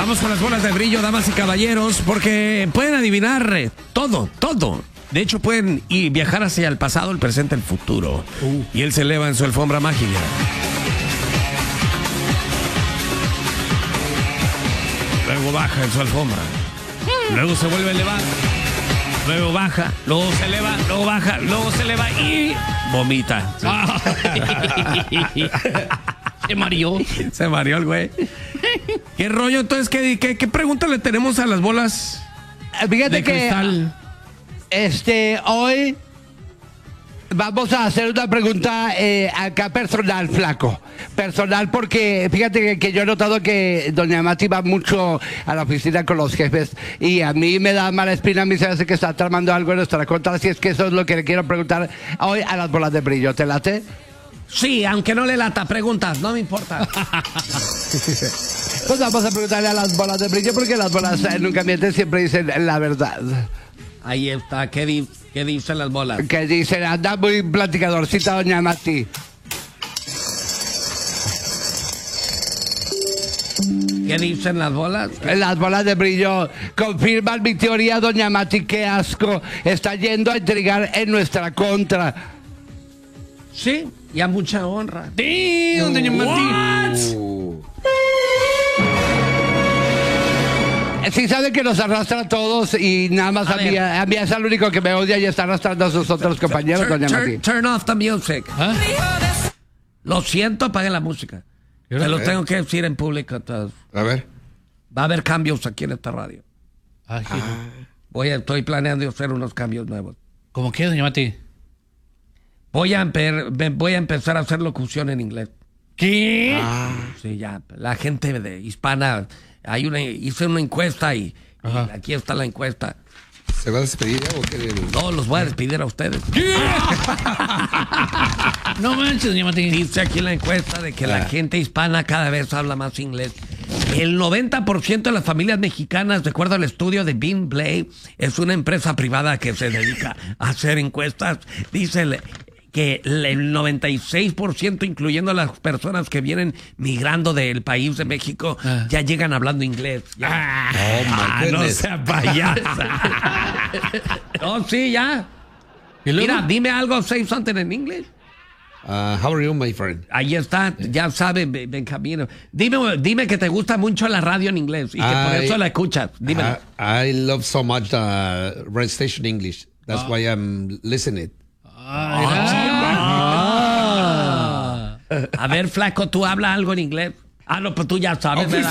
Vamos con las bolas de brillo, damas y caballeros, porque pueden adivinar todo. De hecho, pueden viajar hacia el pasado, el presente, el futuro. Y él se eleva en su alfombra mágica. Luego baja en su alfombra. Luego se vuelve a elevar. Luego baja, luego se eleva, luego baja, luego se eleva y vomita. Se mareó el güey. ¿Qué rollo? Entonces, ¿qué pregunta le tenemos a las bolas Fíjate de cristal? Que hoy vamos a hacer una pregunta acá personal, flaco. Personal porque fíjate que yo he notado que doña Mati va mucho a la oficina con los jefes y a mí me da mala espina, a mí se hace que está tramando algo en nuestra contra, así es que eso es lo que le quiero preguntar hoy a las bolas de brillo. ¿Te late? Sí, aunque no le lata, preguntas, no me importa. Pues vamos a preguntarle a las bolas de brillo porque las bolas nunca mienten, siempre dicen la verdad. Ahí está, ¿qué dicen las bolas? Que dicen, anda muy platicadorcita doña Mati. ¿Qué dicen las bolas? Las bolas de brillo confirman mi teoría, doña Mati, qué asco. Está yendo a intrigar en nuestra contra. Sí, y a mucha honra. Damn, doña Mati. Sí sabe que nos arrastra a todos y nada más a mí es el único que me odia y está arrastrando a sus otros compañeros, doña Mati. Turn off the music. ¿Ah? Lo siento, apague la música. Te lo tengo que decir en público a todos. A ver. Va a haber cambios aquí en esta radio. Estoy planeando hacer unos cambios nuevos. ¿Cómo qué, doña Mati? Voy a empezar a hacer locución en inglés. ¿Qué? Sí, ya. La gente hispana, hice una encuesta y aquí está la encuesta. ¿Se va a despedir ya o qué? No, los voy a despedir a ustedes. No manches, doña Mati. Dice aquí la encuesta de que la gente hispana cada vez habla más inglés. El 90% de las familias mexicanas, de acuerdo al estudio de Bean Blay, es una empresa privada que se dedica a hacer encuestas. Dice que el 96%, incluyendo las personas que vienen migrando del país de México, ya llegan hablando inglés. No sea payasa. No, sí, ya. Mira, dime algo, say something in English. How are you, my friend? Ahí está, ya sabe, Benjamín. Dime que te gusta mucho la radio en inglés y que por eso la escuchas. Dímelo. I love so much radio station English. That's why I'm listening. A ver, flaco, ¿tú hablas algo en inglés? No, pues tú ya sabes, ¿verdad?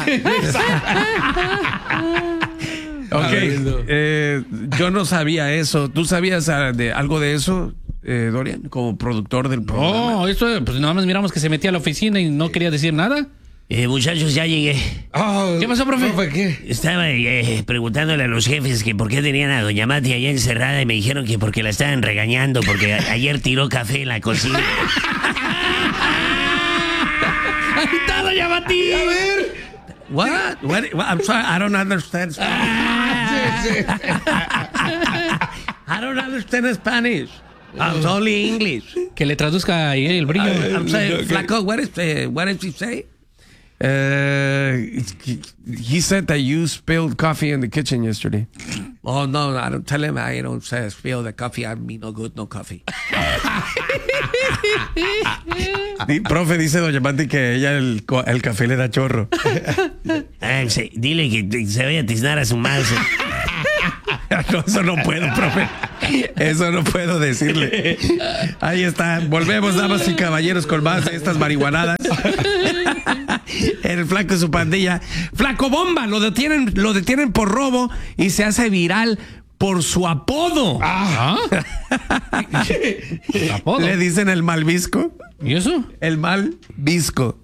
Yo no sabía eso. ¿Tú sabías algo de eso, Dorian, como productor del programa? No, eso, pues nada más miramos que se metía a la oficina y no quería decir nada. Muchachos, ya llegué. ¿Qué pasó, profe? ¿Qué? Estaba preguntándole a los jefes que por qué tenían a doña Mati allá encerrada y me dijeron que porque la estaban regañando porque ayer tiró café en la cocina. ¡Ahí está, doña Mati! A ver. What? I'm sorry, I don't understand Spanish. I don't understand Spanish. I'm only English. Que le traduzca ahí el brillo. I'm saying, flaco, what did he say? He said that you spilled coffee in the kitchen yesterday. Oh, no, I don't tell him I don't say spill the coffee. I mean no good, no coffee. Profe, dice doña Mati que ella el café le da chorro. Sí, dile que se vaya a tiznar a su mouse. No, eso no puedo, profe. Eso no puedo decirle. Ahí está. Volvemos, damas y caballeros, con más de estas marihuanadas. El flaco y su pandilla. Flaco Bomba, lo detienen por robo y se hace viral por su apodo. ¿Apodo? Le dicen el Malvisco. ¿Y eso? El Malvisco.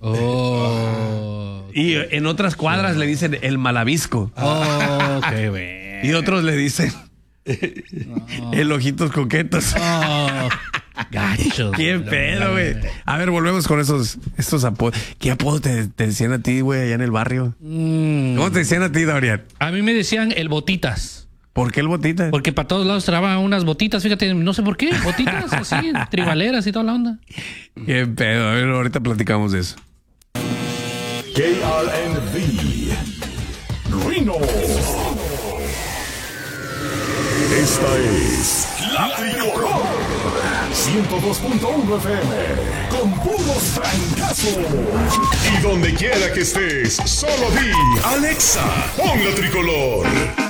Y en otras cuadras le dicen el Malavisco. Qué bueno. Y otros le dicen el Ojitos Coquetos. Gachos. Qué pedo, güey. A ver, volvemos con estos apodos. ¿Qué apodo te decían a ti, güey, allá en el barrio? ¿Cómo te decían a ti, Dorian? A mí me decían el Botitas. ¿Por qué el Botita? Porque para todos lados trababan unas botitas, fíjate, no sé por qué, botitas así, tribaleras y toda la onda. Qué pedo, a ver, ahorita platicamos de eso. KRNB Rino. Esta es La Tricolor 102.1 FM con puros francazos. Y donde quiera que estés, solo di Alexa, pon La Tricolor.